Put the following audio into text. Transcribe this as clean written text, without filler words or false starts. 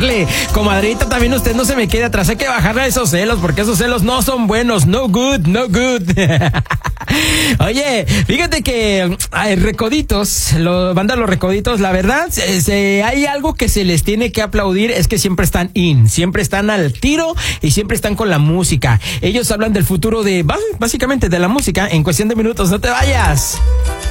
bajarle. Comadrita, también usted no se me quede atrás. Hay que bajarle a esos celos, porque esos celos no son buenos. No good, no good. Oye, fíjate que Recoditos, banda Los Recoditos, la verdad, hay algo que se les tiene que aplaudir, es que siempre están siempre están al tiro y siempre están con la música. Ellos hablan del futuro básicamente de la música en cuestión de minutos. No te vayas.